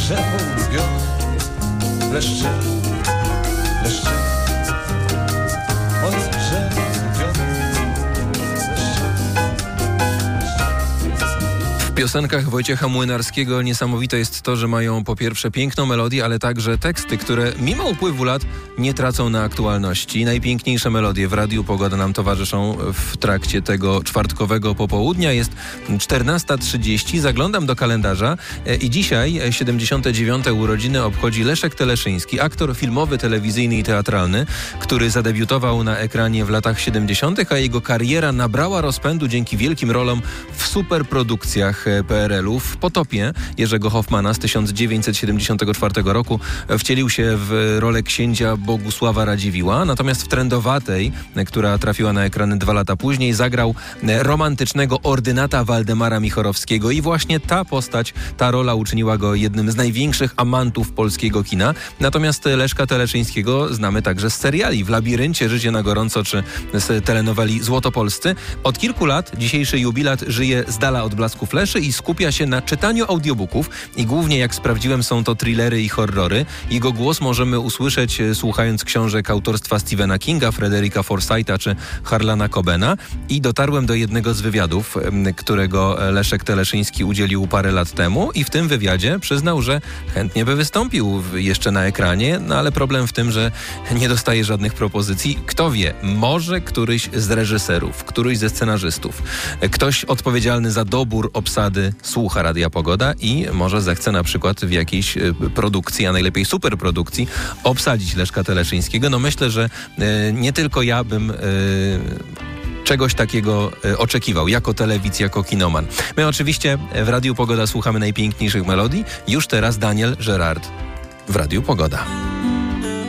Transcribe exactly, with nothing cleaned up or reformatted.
drzewo ulubione, leszcze, leszcze. Moje drzewo ulubione, leszcze. W piosenkach Wojciecha Młynarskiego niesamowite jest to, że mają po pierwsze piękną melodię, ale także teksty, które mimo upływu lat nie tracą na aktualności. Najpiękniejsze melodie w Radiu Pogoda nam towarzyszą w trakcie tego czwartkowego popołudnia. Jest czternasta trzydzieści, zaglądam do kalendarza i dzisiaj siedemdziesiąte dziewiąte urodziny obchodzi Leszek Teleszyński, aktor filmowy, telewizyjny i teatralny, który zadebiutował na ekranie w latach siedemdziesiątych, a jego kariera nabrała rozpędu dzięki wielkim rolom w superprodukcjach P R L u. W Potopie Jerzego Hoffmana z tysiąc dziewięćset siedemdziesiątego czwartego roku wcielił się w rolę księcia Bogusława Radziwiłła, natomiast w Trędowatej, która trafiła na ekrany dwa lata później, zagrał romantycznego ordynata Waldemara Michorowskiego i właśnie ta postać, ta rola uczyniła go jednym z największych amantów polskiego kina. Natomiast Leszka Teleszyńskiego znamy także z seriali W labiryncie, Życie na gorąco czy z telenoweli Złotopolscy. Od kilku lat dzisiejszy jubilat żyje z dala od blasków fleszy i skupia się na czytaniu audiobooków i głównie, jak sprawdziłem, są to thrillery i horrory. Jego głos możemy usłyszeć słuchając książek autorstwa Stephena Kinga, Frederica Forsytha czy Harlana Cobena i dotarłem do jednego z wywiadów, którego Leszek Teleszyński udzielił parę lat temu i w tym wywiadzie przyznał, że chętnie by wystąpił jeszcze na ekranie, no ale problem w tym, że nie dostaje żadnych propozycji. Kto wie, może któryś z reżyserów, któryś ze scenarzystów, ktoś odpowiedzialny za dobór obsady słucha Radia Pogoda i może zechce na przykład w jakiejś produkcji, a najlepiej superprodukcji obsadzić Leszka Teleszyńskiego. No myślę, że y, nie tylko ja bym... Y, czegoś takiego y, oczekiwał, jako telewidz, jako kinoman. My oczywiście w Radiu Pogoda słuchamy najpiękniejszych melodii. Już teraz Daniel Gerard w Radiu Pogoda.